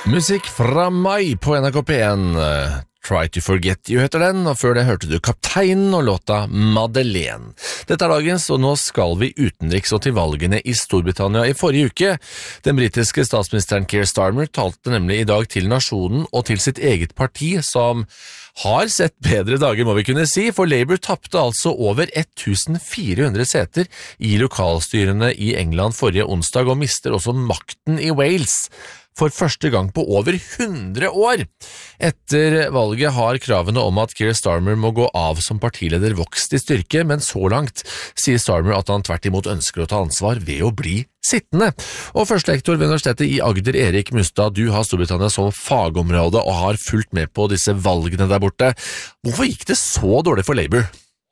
Musikk fra mai på NRK P1. Try to Forget You heter den, og før det hørte du Kapteinen og låta Madeleine. Dette dagens, og nå skal vi utenriks og til valgene i Storbritannia i forrige uke. Den britiske statsministeren Keir Starmer talte nemlig i dag til nasjonen og til sitt eget parti, som har sett bedre dager, må vi kunne si, for Labour tappte altså over 1400 seter i lokalstyrene i England forrige onsdag, og mister også makten i Wales for første gang på over 100 år. Etter valget har kravene om at Keir Starmer må gå av som partileder vokst i styrke, men så langt sier Starmer at han tvert imot ønsker å ta ansvar ved å bli sittende. Og førstelektor ved Universitetet i Agder, Erik Mustad, du har Storbritannia som fagområde og har fulgt med på disse valgene der borte. Hvorfor gikk det så dårlig for Labour?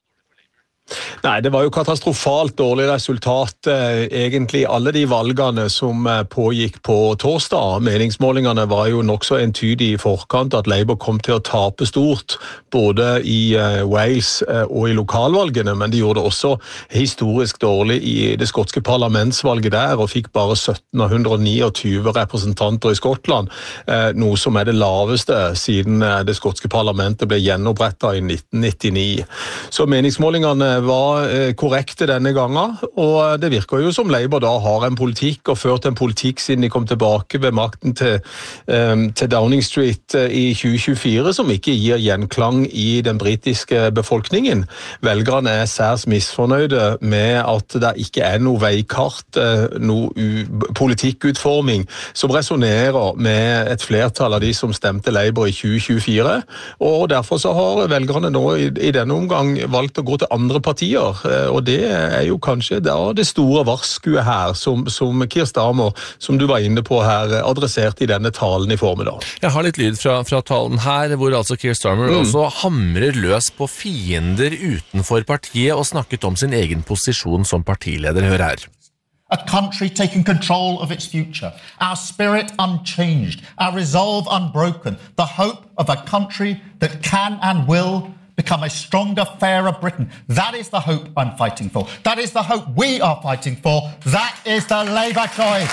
Nei, det var jo katastrofalt dårlig resultat egentlig alle de valgene som pågikk på torsdag. Meningsmålingene var jo nok så entydige i forkant at Labour kom til å tape stort, både i Wales og i lokalvalgene, men de gjorde det også historisk dårlig i det skotske parlamentsvalget der, og fikk bare 17 av 129 representanter i Skottland, noe som er det laveste siden det skotske parlamentet ble gjenopprettet i 1999. Så meningsmålingene var korrekte denne gangen, og det virker jo som Labour da har en politikk og ført en politikk siden de kom tilbake ved makten til Downing Street i 2024 som ikke gir gjenklang i den britiske befolkningen. Velgerne er særs misfornøyde med at det ikke er noe veikart, noe politikkutforming som resonerer med et flertall av de som stemte Labour i 2024, og derfor så har velgerne nå i denne omgang valgt å gå til andre partier, og det er jo kanskje det store varskuet her som Keir Starmer, som du var inne på her, adresserte i denne talen i formiddag. Jeg har litt lyd fra talen her, hvor altså Keir Starmer også hamrer løs på fiender utenfor partiet og snakket om sin egen posisjon som partileder. Hør her. A country taking control of its future, our spirit unchanged, our resolve unbroken, the hope of a country that can and will become a stronger, fairer Britain. That is the hope I'm fighting for. That is the hope we are fighting for. That is the Labour choice.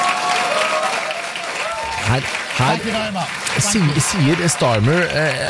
Thank you very much. Sier Starmer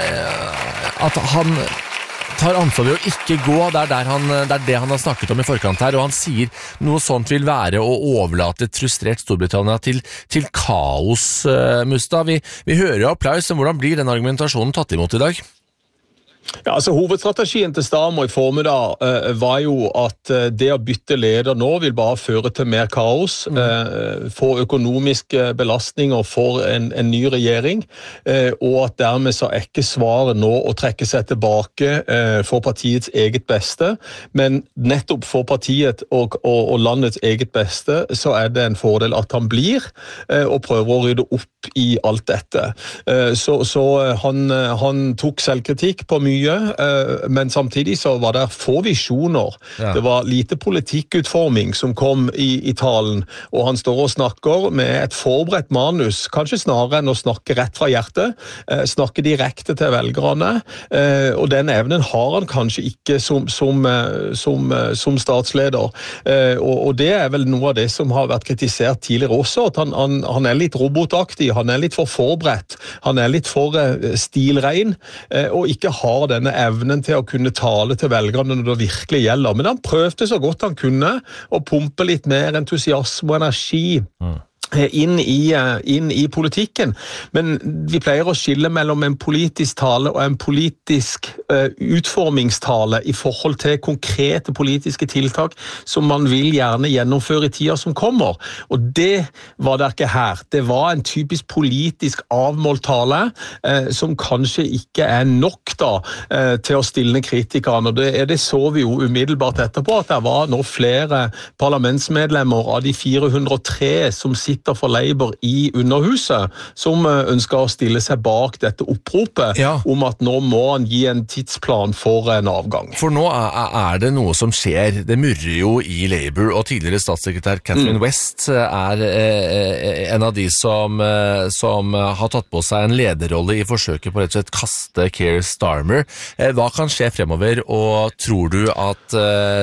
at han tar ansvar ved å ikke gå, det er det han har snakket om i forkant her, og han sier noe sånt vil være å overlate et frustrert Storbritannia til kaos, Mustad. Vi hører jo applaus, men hvordan blir den argumentasjonen tatt imot i dag? Ja, altså hovedstrategien til Starmer i formiddag var jo at det å bytte leder nå vil bare føre til mer kaos, få økonomiske belastninger for en ny regjering, og at dermed så er ikke svaret nå å trekke seg tilbake for partiets eget beste, men nettopp for partiet og landets eget beste så er det en fordel at han blir og prøver å rydde opp i alt dette. Så han tok selvkritikk på mye, men samtidig så var det få visjoner. Ja. Det var lite politikkutforming som kom i talen, og han står og snakker med et forberedt manus, kanskje snarere enn å snakke rett fra hjertet, snakke direkte til velgerne, og den evnen har han kanskje ikke som statsleder. Og det er vel noe av det som har vært kritisert tidligere også, at han er litt robotaktig, han er litt for forberedt, han er litt for stilrein, og ikke har denne evnen til å kunne tale til velgerne når det virkelig gjelder. Men han prøvde så godt han kunne å pumpe litt mer entusiasme og energi inn i politikken. Men vi pleier å skille mellom en politisk tale og en politisk utformingstale i forhold til konkrete politiske tiltak som man vil gjerne gjennomføre i tida som kommer. Og det var det ikke her. Det var en typisk politisk avmålt tale som kanskje ikke er nok da til å stille kritikerne. Og det så vi jo umiddelbart etterpå, at det var nå flere parlamentsmedlemmer av de 403 som sitter for Labour i Underhuset, som ønsker å stille seg bak dette oppropet om at nå må han gi en tidsplan for en avgang. For nå er det noe som skjer. Det murrer jo i Labour, og tidligere statssekretær Catherine West er en av de som har tatt på seg en lederrolle i forsøket på rett og slett kaste Keir Starmer. Hva kan skje fremover, og tror du at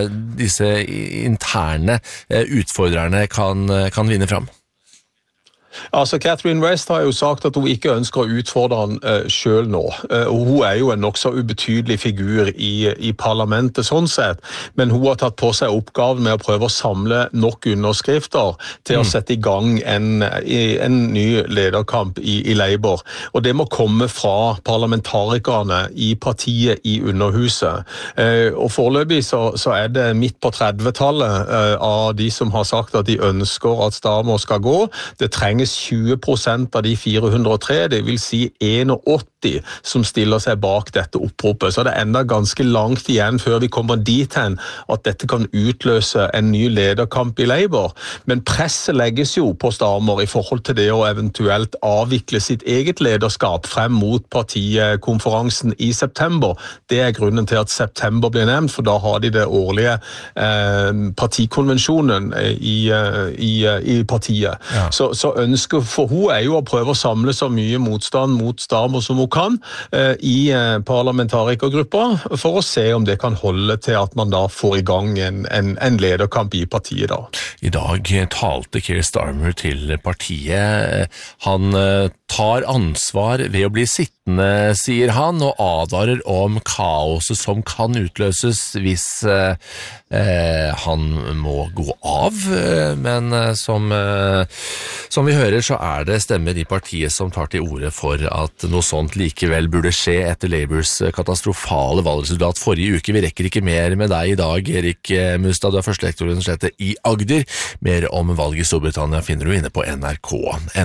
disse interne utfordrerne kan vinne fram? Altså, Catherine West har jo sagt at hun ikke ønsker å utfordre han selv nå. Hun jo en nok så ubetydelig figur i parlamentet sånn sett, men hun har tatt på seg oppgaven med å prøve å samle nok underskrifter til å sette i gang en ny lederkamp i Labour. Og det må komme fra parlamentarikerne i partiet i Underhuset. Og foreløpig så det midt på 30-tallet av de som har sagt at de ønsker at Starmer skal gå. Det trenges 20% av de 403, det vil si 81 som stiller seg bak dette oppropet. Så det enda ganske langt igjen før vi kommer dit hen at dette kan utløse en ny lederkamp i Labour. Men presset legges jo på Starmer i forhold til det å eventuelt avvikle sitt eget lederskap frem mot partikonferansen i september. Det grunnen til at september blir nevnt, for da har de det årlige partikonvensjonen i partiet. Ja. Så ønsket for hun jo å prøve å samle så mye motstand mot Starmer som hun kan i parlamentarikergruppa, for å se om det kan holde til at man da får i gang en lederkamp i partiet da. I dag talte Keir Starmer til partiet. Han tar ansvar ved å bli sittende, sier han, og advarer om kaoset som kan utløses hvis han må gå av. Men som vi hører, så det stemmer i partiet som tar til orde for at noe sånt likevel burde skje etter Labours katastrofale valgresultat forrige uke. Vi rekker ikke mer med deg i dag, Erik Mustad. Du førstelektor ved Universitetet i Agder. Mer om valget i Storbritannia finner du inne på NRK.no.